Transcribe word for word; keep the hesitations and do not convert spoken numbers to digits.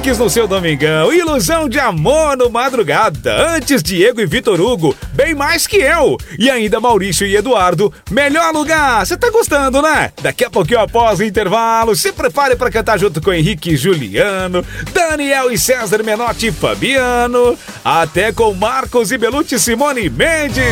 Hits no seu domingão. Ilusão de amor no madrugada. Antes, Diego e Vitor Hugo, bem mais que eu. E ainda Maurício e Eduardo, melhor lugar. Você tá gostando, né? Daqui a pouquinho, após o intervalo, se prepare para cantar junto com Henrique e Juliano, Daniel e César Menotti e Fabiano, até com Marcos e Belucci e Simone Mendes.